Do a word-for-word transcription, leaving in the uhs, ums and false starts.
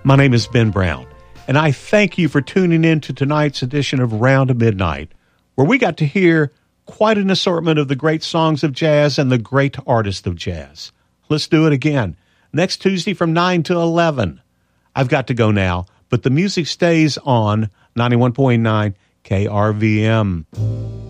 My name is Ben Brown, and I thank you for tuning in to tonight's edition of Round Midnight, where we got to hear quite an assortment of the great songs of jazz and the great artists of jazz. Let's do it again. Next Tuesday from nine to eleven. I've got to go now, but the music stays on ninety-one point nine K R V M.